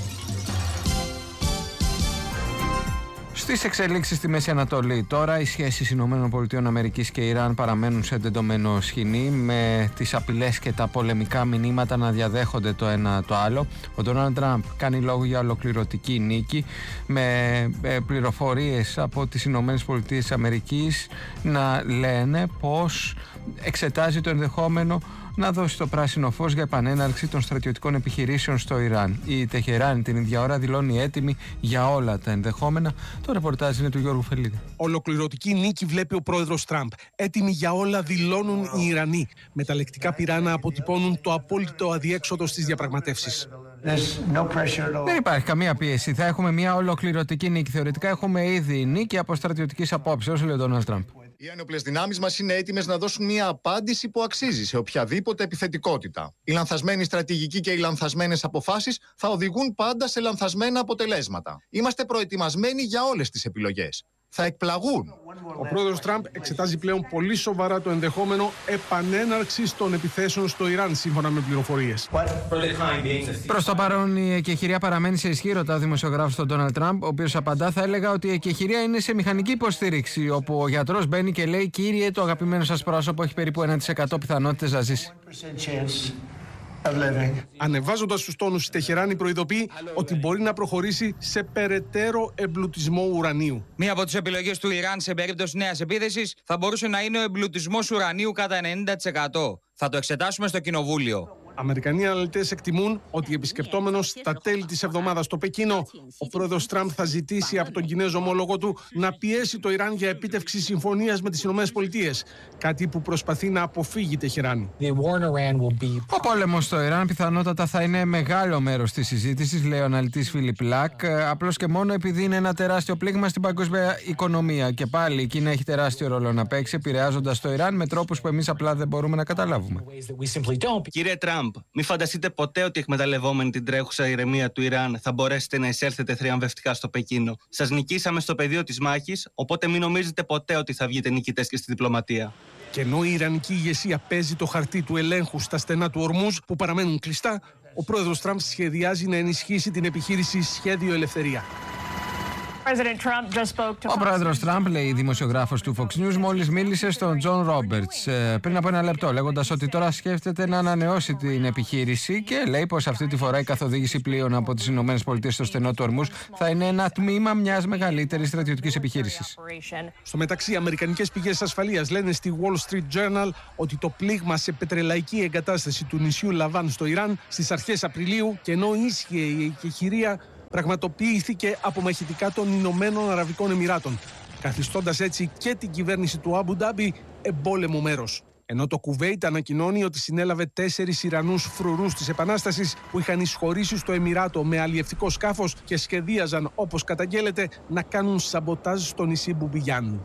S6: Στις εξελίξεις στη Μέση Ανατολή τώρα, οι σχέσεις Ηνωμένων Πολιτειών Αμερικής και Ιράν παραμένουν σε εντετωμένο σχοινί, με τις απειλές και τα πολεμικά μηνύματα να διαδέχονται το ένα το άλλο. Ο Ντόναλντ Τραμπ κάνει λόγο για ολοκληρωτική νίκη, με πληροφορίες από τις Ηνωμένες Πολιτείες Αμερικής να λένε πως εξετάζει το ενδεχόμενο να δώσει το πράσινο φως για επανέναρξη των στρατιωτικών επιχειρήσεων στο Ιράν. Η Τεχεράνη την ίδια ώρα δηλώνει έτοιμη για όλα τα ενδεχόμενα. Το ρεπορτάζ είναι του Γιώργου Φελίδη.
S4: Ολοκληρωτική νίκη βλέπει ο πρόεδρος Τραμπ. Έτοιμοι για όλα δηλώνουν οι Ιρανοί. Με τα λεκτικά πυράνα αποτυπώνουν το απόλυτο αδιέξοδο στις διαπραγματεύσεις.
S6: No Δεν υπάρχει καμία πίεση. Θα έχουμε μια ολοκληρωτική νίκη. Θεωρητικά έχουμε ήδη νίκη από στρατιωτικής απόψεως, λέει ο Ντόναλντ Τραμπ.
S5: Οι ένοπλες δυνάμεις μας είναι έτοιμες να δώσουν μια απάντηση που αξίζει σε οποιαδήποτε επιθετικότητα. Η λανθασμένη στρατηγική και οι λανθασμένες αποφάσεις θα οδηγούν πάντα σε λανθασμένα αποτελέσματα. Είμαστε προετοιμασμένοι για όλες τις επιλογές. Θα εκπλαγούν.
S4: Ο πρόεδρος Τραμπ εξετάζει πλέον πολύ σοβαρά το ενδεχόμενο επανέναρξης των επιθέσεων στο Ιράν, σύμφωνα με πληροφορίες.
S6: Προς το παρόν, η εκεχηρία παραμένει σε ισχύ, ρωτά ο δημοσιογράφος τον Ντόναλντ Τραμπ, ο οποίος απαντά: θα έλεγα ότι η εκεχηρία είναι σε μηχανική υποστήριξη, όπου ο γιατρός μπαίνει και λέει: κύριε, το αγαπημένο σας πρόσωπο έχει περίπου ένα τοις εκατό πιθανότητες να ζήσει.
S4: Ανεβάζοντας τους τόνους, η Τεχεράνη προειδοποιεί ότι μπορεί να προχωρήσει σε περαιτέρω εμπλουτισμό ουρανίου.
S26: Μία από τις επιλογές του Ιράν σε περίπτωση νέας επίθεσης θα μπορούσε να είναι ο εμπλουτισμός ουρανίου κατά ενενήντα τοις εκατό. Θα το εξετάσουμε στο Κοινοβούλιο.
S4: Αμερικανοί αναλυτές εκτιμούν ότι επισκεπτόμενος στα τέλη της εβδομάδας στο Πεκίνο, ο πρόεδρος Τραμπ θα ζητήσει από τον Κινέζο ομόλογο του να πιέσει το Ιράν για επίτευξη συμφωνίας με τις ΗΠΑ. Κάτι που προσπαθεί να αποφύγει η Τεχεράνη.
S6: Ο πόλεμος στο Ιράν πιθανότατα θα είναι μεγάλο μέρος της συζήτησης, λέει ο αναλυτής Φίλιπ Λακ, απλώς και μόνο επειδή είναι ένα τεράστιο πλήγμα στην παγκόσμια οικονομία. Και πάλι η Κίνα έχει τεράστιο ρόλο να παίξει, επηρεάζοντας το Ιράν με τρόπους που εμείς απλά δεν μπορούμε να καταλάβουμε.
S27: Κύριε Τραμπ, μην φανταστείτε ποτέ ότι εκμεταλλευόμενοι την τρέχουσα ηρεμία του Ιράν θα μπορέσετε να εισέλθετε θριαμβευτικά στο Πεκίνο. Σας νικήσαμε στο πεδίο της μάχης, οπότε μην νομίζετε ποτέ ότι θα βγείτε νικητές και στη διπλωματία.
S4: Και ενώ η Ιρανική ηγεσία παίζει το χαρτί του ελέγχου στα στενά του Ορμούζ που παραμένουν κλειστά, ο πρόεδρος Τραμπ σχεδιάζει να ενισχύσει την επιχείρηση Σχέδιο Ελευθερία.
S6: Ο πρόεδρος Τραμπ, λέει η δημοσιογράφος του Fox News, μόλις μίλησε στον Τζον Ρόμπερτς πριν από ένα λεπτό, λέγοντας ότι τώρα σκέφτεται να ανανεώσει την επιχείρηση και λέει πως αυτή τη φορά η καθοδήγηση πλοίων από τις Ηνωμένες Πολιτείες στο στενό του Ορμούζ θα είναι ένα τμήμα μιας μεγαλύτερης στρατιωτικής επιχείρησης.
S4: Στο μεταξύ, οι αμερικανικές πηγές ασφαλείας λένε στη Wall Street Journal ότι το πλήγμα σε πετρελαϊκή εγκατάσταση του νησιού Λαβάν στο Ιράν στις αρχές Απριλίου, και ενώ ίσχυε η εκεχηρία, πραγματοποιήθηκε από μαχητικά των Ηνωμένων Αραβικών Εμιράτων, καθιστώντας έτσι και την κυβέρνηση του Αμπου Ντάμπι εμπόλεμο μέρος. Ενώ το Κουβέιτ ανακοινώνει ότι συνέλαβε τέσσερις Ιρανούς φρουρούς της Επανάστασης που είχαν εισχωρήσει στο Εμιράτο με αλλιευτικό σκάφος και σχεδίαζαν, όπως καταγγέλλεται, να κάνουν σαμποτάζ στο νησί Μπουμπιγιάν.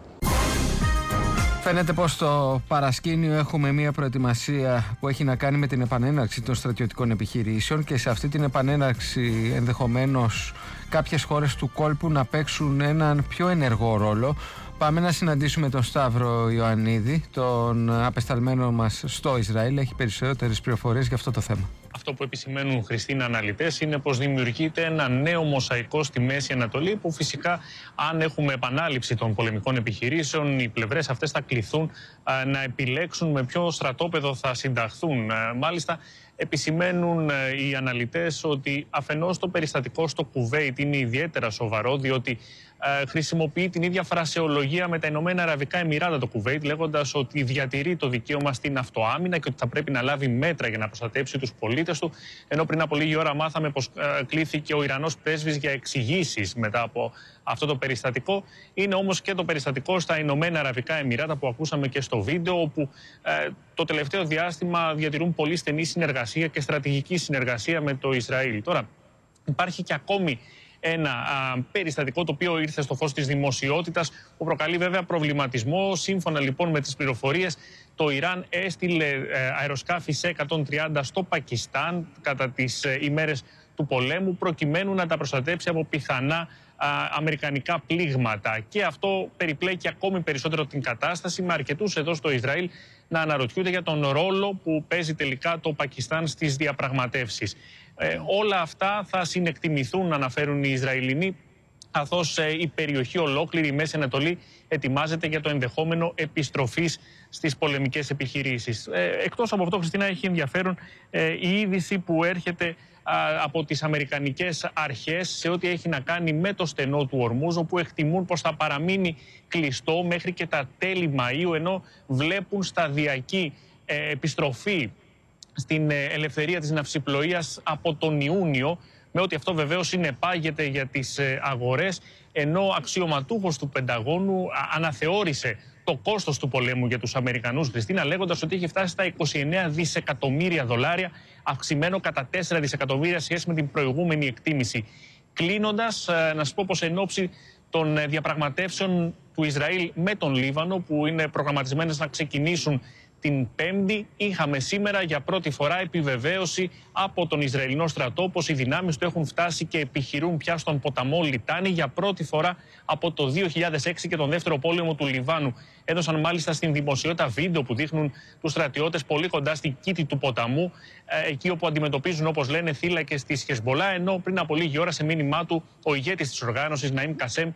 S6: Φαίνεται πως στο παρασκήνιο έχουμε μια προετοιμασία που έχει να κάνει με την επανέναρξη των στρατιωτικών επιχειρήσεων και σε αυτή την επανέναρξη ενδεχομένως κάποιες χώρες του κόλπου να παίξουν έναν πιο ενεργό ρόλο. Πάμε να συναντήσουμε τον Σταύρο Ιωαννίδη, τον απεσταλμένο μας στο Ισραήλ. Έχει περισσότερες πληροφορίες για αυτό το θέμα.
S7: Αυτό που επισημαίνουν, Χριστίνα, αναλυτές είναι πως δημιουργείται ένα νέο μοσαϊκό στη Μέση Ανατολή, που φυσικά, αν έχουμε επανάληψη των πολεμικών επιχειρήσεων, οι πλευρές αυτές θα κληθούν α, να επιλέξουν με ποιο στρατόπεδο θα συνταχθούν. Α, μάλιστα, επισημαίνουν ε, οι αναλυτές ότι αφενός το περιστατικό στο Κουβέιτ είναι ιδιαίτερα σοβαρό, διότι ε, χρησιμοποιεί την ίδια φρασεολογία με τα Ηνωμένα Αραβικά Εμιράτα το Κουβέιτ, λέγοντας ότι διατηρεί το δικαίωμα στην αυτοάμυνα και ότι θα πρέπει να λάβει μέτρα για να προστατέψει τους πολίτες του. Ενώ πριν από λίγη ώρα μάθαμε πως ε, κλήθηκε ο Ιρανός πρέσβης για εξηγήσεις μετά από αυτό το περιστατικό. Είναι όμως και το περιστατικό στα Ηνωμένα Αραβικά Εμιράτα που ακούσαμε και στο βίντεο, όπου ε, το τελευταίο διάστημα διατηρούν πολύ στενή συνεργασία και στρατηγική συνεργασία με το Ισραήλ. Τώρα, υπάρχει και ακόμη ένα α, περιστατικό το οποίο ήρθε στο φως της δημοσιότητας, που προκαλεί βέβαια προβληματισμό. Σύμφωνα λοιπόν με τις πληροφορίες, το Ιράν έστειλε ε, αεροσκάφη σε εκατόν τριάντα στο Πακιστάν κατά τις ε, ημέρες του πολέμου, προκειμένου να τα προστατέψει από πιθανά α, αμερικανικά πλήγματα. Και αυτό περιπλέκει ακόμη περισσότερο την κατάσταση, με αρκετούς εδώ στο Ισραήλ να αναρωτιούνται για τον ρόλο που παίζει τελικά το Πακιστάν στις διαπραγματεύσεις. Ε, όλα αυτά θα συνεκτιμηθούν, αναφέρουν οι Ισραηλινοί, καθώς ε, η περιοχή ολόκληρη, η Μέση Ανατολή, ετοιμάζεται για το ενδεχόμενο επιστροφής στις πολεμικές επιχειρήσεις. Ε, εκτός από αυτό, Χριστίνα, έχει ενδιαφέρον ε, η είδηση που έρχεται α, από τις αμερικανικές αρχές σε ό,τι έχει να κάνει με το στενό του Ορμούζ, όπου εκτιμούν πως θα παραμείνει κλειστό μέχρι και τα τέλη Μαΐου, ενώ βλέπουν σταδιακή ε, επιστροφή στην ελευθερία της ναυσιπλοείας από τον Ιούνιο, με ό,τι αυτό βεβαίως συνεπάγεται για τις αγορές, ενώ αξιωματούχος του Πενταγώνου αναθεώρησε το κόστος του πολέμου για τους Αμερικανούς, Χριστίνα, λέγοντας ότι είχε φτάσει στα είκοσι εννέα δισεκατομμύρια δολάρια, αυξημένο κατά τέσσερα δισεκατομμύρια σχέση με την προηγούμενη εκτίμηση. Κλείνοντας, να σας πω πως εν ώψη των διαπραγματεύσεων του Ισραήλ με τον Λίβανο, που είναι προγραμματισμένες να ξεκινήσουν την Πέμπτη, είχαμε σήμερα για πρώτη φορά επιβεβαίωση από τον Ισραηλινό στρατό πως οι δυνάμεις του έχουν φτάσει και επιχειρούν πια στον ποταμό Λιτάνη για πρώτη φορά από το δύο χιλιάδες έξι και τον δεύτερο πόλεμο του Λιβάνου. Έδωσαν μάλιστα στην δημοσιότητα βίντεο που δείχνουν τους στρατιώτες πολύ κοντά στην κήτη του ποταμού, εκεί όπου αντιμετωπίζουν, όπως λένε, θύλακες της Χεσμπολά, ενώ πριν από λίγη ώρα σε μήνυμά του ο ηγέτης της οργάνωσης, Ναΐμ Κασέμ,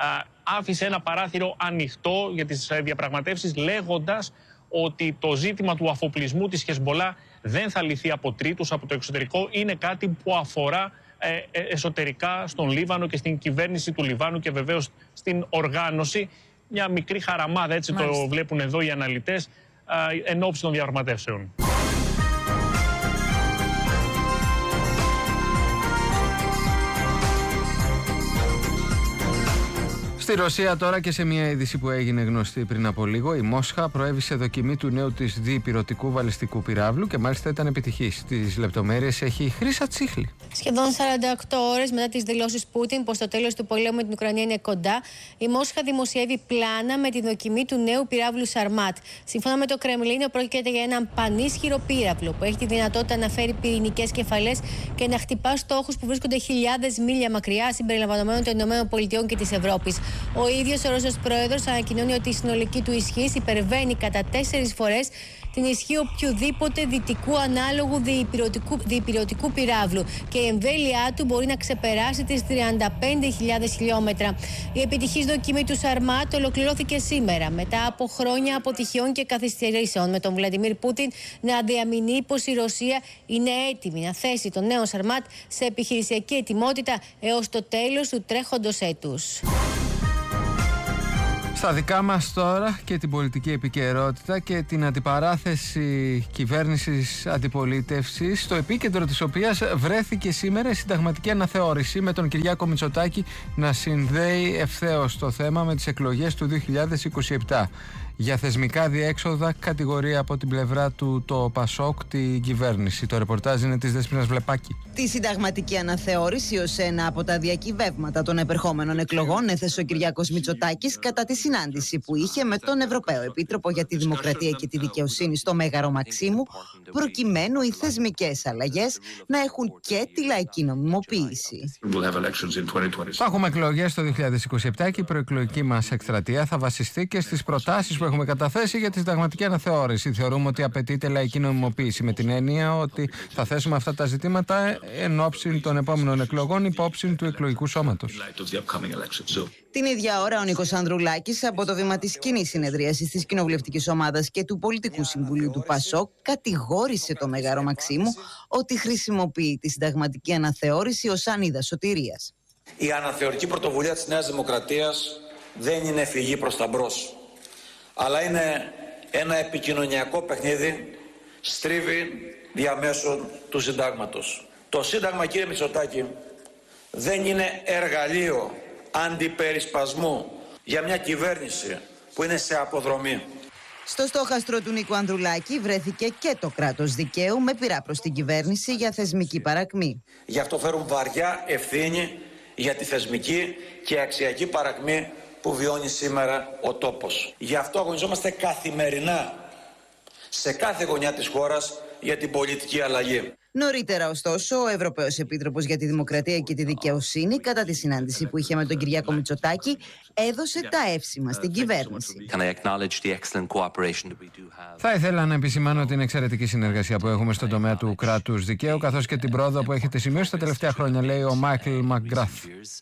S7: άφησε ένα παράθυρο ανοιχτό για τις διαπραγματεύσεις, λέγοντας ότι το ζήτημα του αφοπλισμού της Χεσμπολά δεν θα λυθεί από τρίτους, από το εξωτερικό. Είναι κάτι που αφορά ε, εσωτερικά στον Λίβανο και στην κυβέρνηση του Λιβάνου και βεβαίως στην οργάνωση. Μια μικρή χαραμάδα, έτσι Μάλιστα. το βλέπουν εδώ οι αναλυτές, ε, εν ώψη των διαπραγματεύσεων.
S6: Στη Ρωσία τώρα, και σε μια είδηση που έγινε γνωστή πριν από λίγο, η Μόσχα προέβησε δοκιμή του νέου της διπυρωτικού βαλιστικού πυράβλου και μάλιστα ήταν επιτυχής. Τις λεπτομέρειες έχει η Χρύσα Τσίχλη.
S8: Σχεδόν σαράντα οκτώ ώρες μετά τις δηλώσεις Πούτιν πως το τέλος του πολέμου με την Ουκρανία είναι κοντά, η Μόσχα δημοσιεύει πλάνα με τη δοκιμή του νέου πυράβλου Σαρμάτ. Σύμφωνα με το Κρεμλίνο, πρόκειται για έναν πανίσχυρο πύραυλο που έχει τη δυνατότητα να φέρει πυρηνικές κεφαλές και να χτυπά στόχους που βρίσκονται χιλιάδες μίλια μακριά, συμπεριλαμβανομένων των ΗΠΑ και της Ευρώπης. Ο ίδιος ο Ρώσος πρόεδρος ανακοινώνει ότι η συνολική του ισχύς υπερβαίνει κατά τέσσερις φορές την ισχύ οποιοδήποτε δυτικού ανάλογου διυπηρωτικού, διυπηρωτικού πυράβλου και η εμβέλειά του μπορεί να ξεπεράσει τις τριάντα πέντε χιλιάδες χιλιόμετρα. Η επιτυχής δοκιμή του Σαρμάτ ολοκληρώθηκε σήμερα μετά από χρόνια αποτυχιών και καθυστερήσεων, με τον Βλαντιμίρ Πούτιν να διαμηνεί πως η Ρωσία είναι έτοιμη να θέσει τον νέο Σαρμάτ σε επιχειρησιακή ετοιμότητα έως το τέλος του τρέχοντος έτους.
S6: Στα δικά μας τώρα και την πολιτική επικαιρότητα και την αντιπαράθεση κυβέρνησης αντιπολίτευσης, στο επίκεντρο της οποίας βρέθηκε σήμερα η συνταγματική αναθεώρηση, με τον Κυριάκο Μητσοτάκη να συνδέει ευθέως το θέμα με τις εκλογές του δύο χιλιάδες είκοσι επτά. Για θεσμικά διέξοδα κατηγορία από την πλευρά του το Πασόκ την κυβέρνηση. Το ρεπορτάζ είναι της Δέσποινας Βλεπάκη.
S9: Τη συνταγματική αναθεώρηση ως ένα από τα διακυβεύματα των επερχόμενων εκλογών έθεσε ο Κυριάκος Μητσοτάκης κατά τη συνάντηση που είχε με τον Ευρωπαίο Επίτροπο για τη Δημοκρατία και τη Δικαιοσύνη στο Μέγαρο Μαξίμου, προκειμένου οι θεσμικές αλλαγές να έχουν και τη λαϊκή νομιμοποίηση.
S6: Θα έχουμε εκλογές το δύο χιλιάδες είκοσι επτά και η προεκλογική μας εκστρατεία θα βασιστεί και στις προτάσεις που έχουμε καταθέσει για τη συνταγματική αναθεώρηση. Θεωρούμε ότι απαιτείται λαϊκή νομιμοποίηση, με την έννοια ότι θα θέσουμε αυτά τα ζητήματα εν ώψη των επόμενων εκλογών υπόψη του εκλογικού σώματος.
S9: Την ίδια ώρα, ο Νίκος Ανδρουλάκης, από το βήμα της κοινής συνεδρίασης της Κοινοβουλευτικής Ομάδας και του Πολιτικού Συμβουλίου του ΠΑΣΟΚ, κατηγόρησε το Μέγαρο Μαξίμου ότι χρησιμοποιεί τη συνταγματική αναθεώρηση ως σανίδα σωτηρίας.
S10: Η αναθεωρική πρωτοβουλία της Νέας Δημοκρατίας δεν είναι φυγή προς τα μπρος, αλλά είναι ένα επικοινωνιακό παιχνίδι, στρίβει διαμέσων του συντάγματος. Το Σύνταγμα, κύριε Μητσοτάκη, δεν είναι εργαλείο αντιπερισπασμού για μια κυβέρνηση που είναι σε αποδρομή.
S9: Στο στόχαστρο του Νίκου Ανδρουλάκη βρέθηκε και το κράτος δικαίου, με πειρά προς την κυβέρνηση για θεσμική παρακμή.
S10: Γι' αυτό φέρουν βαριά ευθύνη για τη θεσμική και αξιακή παρακμή που βιώνει σήμερα ο τόπος. Γι' αυτό αγωνιζόμαστε καθημερινά σε κάθε γωνιά της χώρας για την πολιτική αλλαγή.
S9: Νωρίτερα, ωστόσο, ο Ευρωπαίος Επίτροπος για τη Δημοκρατία και τη Δικαιοσύνη, κατά τη συνάντηση που είχε με τον Κυριάκο Μητσοτάκη, έδωσε τα εύσημα στην κυβέρνηση.
S6: Θα ήθελα να επισημάνω την εξαιρετική συνεργασία που έχουμε στον τομέα του κράτους δικαίου, καθώς και την πρόοδο που έχετε σημειώσει τα τελευταία χρόνια, λέει ο Μάικλ Μακγκράθ.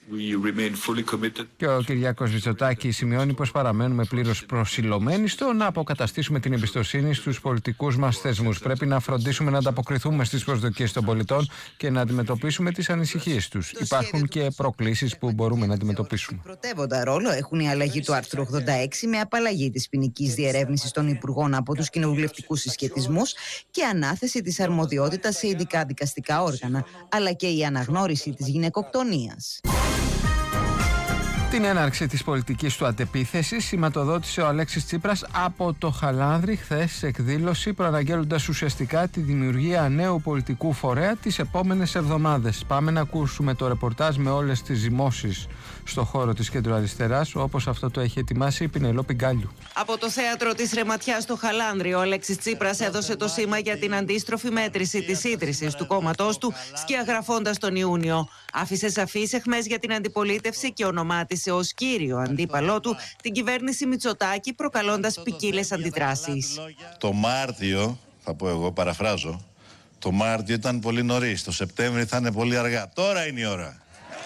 S6: Και ο Κυριάκος Μητσοτάκης σημειώνει πως παραμένουμε πλήρως προσιλωμένοι στο να αποκαταστήσουμε την εμπιστοσύνη στους πολιτικούς μας θεσμούς. Πρέπει να φροντίσουμε να ανταποκριθούμε στις προσδοκίες των πολιτών και να αντιμετωπίσουμε τις ανησυχίες τους. Υπάρχουν και προκλήσεις που μπορούμε να αντιμετωπίσουμε.
S9: Πρωτεύοντα ρόλο έχουν η αλλαγή του άρθρου ογδόντα έξι με απαλλαγή της ποινικής διερεύνησης των υπουργών από τους κοινοβουλευτικούς συσχετισμούς και ανάθεση της αρμοδιότητας σε ειδικά δικαστικά όργανα, αλλά και η αναγνώριση της γυναικοκτονίας.
S6: Την έναρξη της πολιτικής του αντεπίθεσης σηματοδότησε ο Αλέξης Τσίπρας από το Χαλάνδρι χθες σε εκδήλωση, προαναγγέλλοντας ουσιαστικά τη δημιουργία νέου πολιτικού φορέα τις επόμενες εβδομάδες. Πάμε να ακούσουμε το ρεπορτάζ με όλες τις ζυμώσεις στο χώρο της κεντροαριστεράς, όπως αυτό το έχει ετοιμάσει η Πινελόπη Γκάλιου.
S9: Από το θέατρο της Ρεματιάς στο Χαλάνδρι, ο Αλέξης Τσίπρας έδωσε το σήμα για την αντίστροφη μέτρηση της ίδρυσης του κόμματός του, σκιαγραφώντας τον Ιούνιο. Άφησε σαφείς αιχμές για την αντιπολίτευση και ονομάτισε ως κύριο αντίπαλό του την κυβέρνηση Μητσοτάκη, προκαλώντας ποικίλες αντιδράσεις.
S11: Το Μάρτιο, θα πω εγώ, παραφράζω, το Μάρτιο ήταν πολύ νωρίς, το Σεπτέμβριο θα είναι πολύ αργά. Τώρα είναι η ώρα.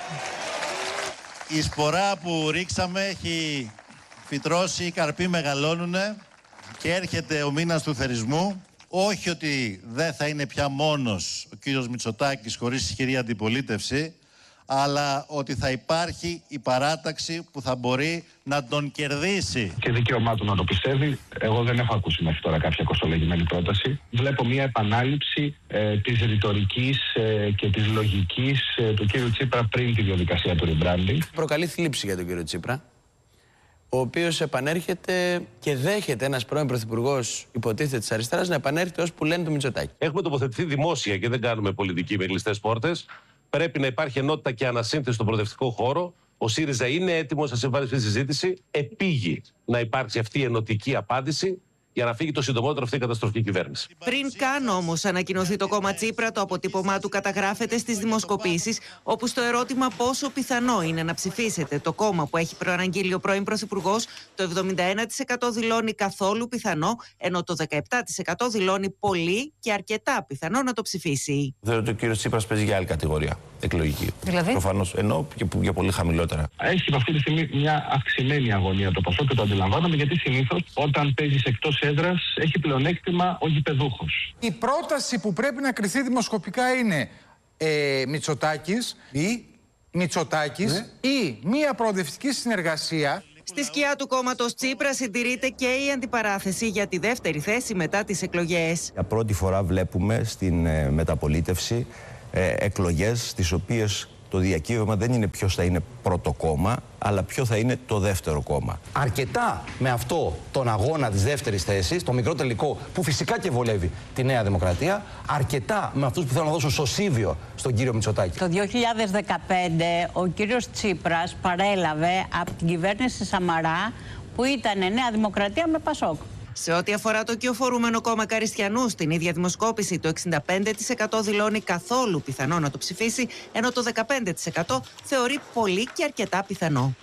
S11: Η σπορά που ρίξαμε έχει φυτρώσει, οι καρποί μεγαλώνουνε και έρχεται ο μήνας του θερισμού. Όχι ότι δεν θα είναι πια μόνος ο κύριος Μητσοτάκης χωρίς ισχυρή αντιπολίτευση, αλλά ότι θα υπάρχει η παράταξη που θα μπορεί να τον κερδίσει.
S12: Και δικαίωμά του να το πιστεύει. Εγώ δεν έχω ακούσει μέχρι τώρα κάποια κοστολογημένη πρόταση. Βλέπω μια επανάληψη ε, της ρητορικής ε, και της λογικής ε, του κύριου Τσίπρα πριν τη διαδικασία του rebranding.
S13: Προκαλεί θλίψη για τον κύριο Τσίπρα, ο οποίος επανέρχεται και δέχεται ένας πρώην πρωθυπουργός, υποτίθεται της αριστεράς, να επανέρχεται ως που λένε του Μητσοτάκη.
S14: Έχουμε τοποθετηθεί δημόσια και δεν κάνουμε πολιτική με κλειστές πόρτες. Πρέπει να υπάρχει ενότητα και ανασύνθεση στον προοδευτικό χώρο. Ο ΣΥΡΙΖΑ είναι έτοιμος να συμβάλλει στη συζήτηση. Επήγει να υπάρξει αυτή η ενωτική απάντηση για να φύγει το συντομότερο αυτή η καταστροφική κυβέρνηση.
S9: Πριν καν όμως ανακοινωθεί το κόμμα Τσίπρα, το αποτύπωμά του καταγράφεται στις δημοσκοπήσεις, όπου στο ερώτημα πόσο πιθανό είναι να ψηφίσετε το κόμμα που έχει προαναγγείλει ο πρώην Πρωθυπουργός, το εβδομήντα ένα τοις εκατό δηλώνει καθόλου πιθανό, ενώ το δεκαεπτά τοις εκατό δηλώνει πολύ και αρκετά πιθανό να το ψηφίσει.
S15: Θεωρώ ότι ο κύριος Τσίπρας παίζει για άλλη κατηγορία εκλογική.
S9: Δηλαδή?
S15: Προφανώς, ενώ και για πολύ χαμηλότερα.
S12: Έχει αυτή τη στιγμή μια αυξημένη αγωνία το ποσό και το αντιλαμβάνομαι, γιατί συνήθως όταν παίζεις εκτός έδρας έχει πλεονέκτημα ο γηπεδούχος.
S16: Η πρόταση που πρέπει να κριθεί δημοσκοπικά είναι ε, Μητσοτάκης ή Μητσοτάκης ναι. ή μία προοδευτική συνεργασία.
S9: Στη σκιά του κόμματος Τσίπρα συντηρείται και η αντιπαράθεση για τη δεύτερη θέση μετά τις εκλογές.
S15: Για πρώτη φορά βλέπουμε στην ε, μεταπολίτευση ε, εκλογές στις οποίες το διακύβευμα δεν είναι ποιος θα είναι πρώτο κόμμα, αλλά ποιο θα είναι το δεύτερο κόμμα.
S17: Αρκετά με αυτό τον αγώνα της δεύτερης θέσης, το μικρό τελικό που φυσικά και βολεύει τη Νέα Δημοκρατία, αρκετά με αυτούς που θέλουν να δώσουν σωσίβιο στον κύριο Μητσοτάκη.
S18: Το δύο χιλιάδες δεκαπέντε ο κύριος Τσίπρας παρέλαβε από την κυβέρνηση Σαμαρά, που ήταν Νέα Δημοκρατία με Πασόκ.
S9: Σε ό,τι αφορά το κυοφορούμενο κόμμα Καριστιανού, στην ίδια δημοσκόπηση το εξήντα πέντε τοις εκατό δηλώνει καθόλου πιθανό να το ψηφίσει, ενώ το δεκαπέντε τοις εκατό θεωρεί πολύ και αρκετά πιθανό.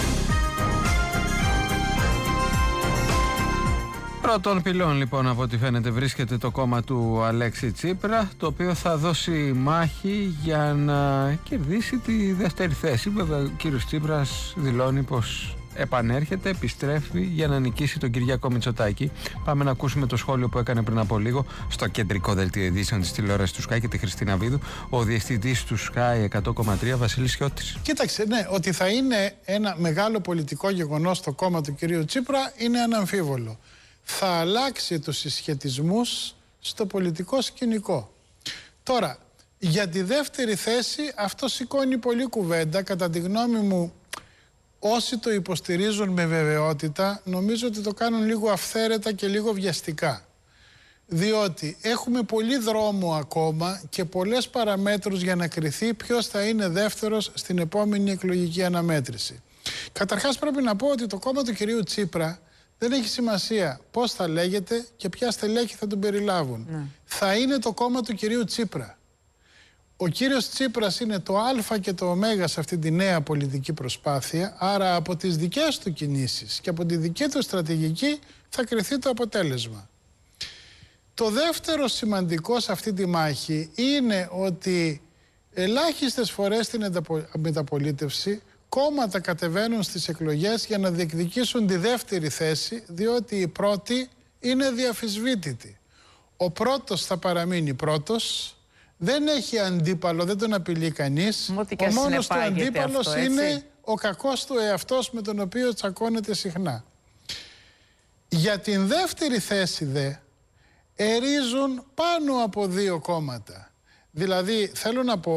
S6: Πρώτων πυλών λοιπόν από ό,τι φαίνεται βρίσκεται το κόμμα του Αλέξη Τσίπρα, το οποίο θα δώσει μάχη για να κερδίσει τη δεύτερη θέση. Βέβαια ο κύριος Τσίπρας δηλώνει πως επανέρχεται, επιστρέφει για να νικήσει τον Κυριάκο Μητσοτάκη. Πάμε να ακούσουμε το σχόλιο που έκανε πριν από λίγο στο κεντρικό δελτίο ειδήσεων της τηλεόρασης του Sky και τη Χριστίνα Βίδου ο διευθυντής του Sky εκατό κόμμα τρία Βασίλης Σιώτης.
S19: Κοίταξε, ναι, ότι θα είναι ένα μεγάλο πολιτικό γεγονός στο κόμμα του κυρίου Τσίπρα είναι αναμφίβολο. Θα αλλάξει τους συσχετισμούς στο πολιτικό σκηνικό. Τώρα, για τη δεύτερη θέση αυτό σηκώνει πολύ κουβέντα. Κατά τη γνώμη μου, όσοι το υποστηρίζουν με βεβαιότητα, νομίζω ότι το κάνουν λίγο αυθαίρετα και λίγο βιαστικά. Διότι έχουμε πολύ δρόμο ακόμα και πολλές παραμέτρους για να κριθεί ποιος θα είναι δεύτερος στην επόμενη εκλογική αναμέτρηση. Καταρχάς πρέπει να πω ότι το κόμμα του κυρίου Τσίπρα δεν έχει σημασία πώς θα λέγεται και ποια στελέχη θα τον περιλάβουν. Ναι. Θα είναι το κόμμα του κυρίου Τσίπρα. Ο κύριος Τσίπρας είναι το α και το ω σε αυτή τη νέα πολιτική προσπάθεια, άρα από τις δικές του κινήσεις και από τη δική του στρατηγική θα κριθεί το αποτέλεσμα. Το δεύτερο σημαντικό σε αυτή τη μάχη είναι ότι ελάχιστες φορές στην μεταπολίτευση κόμματα κατεβαίνουν στις εκλογές για να διεκδικήσουν τη δεύτερη θέση, διότι η πρώτη είναι διαφυσβήτητη. Ο πρώτος θα παραμείνει πρώτος, δεν έχει αντίπαλο, δεν τον απειλεί κανείς. Ο μόνος του αντίπαλος αυτό, είναι ο κακός του εαυτός με τον οποίο τσακώνεται συχνά. Για την δεύτερη θέση δε ερίζουν πάνω από δύο κόμματα. Δηλαδή θέλω να πω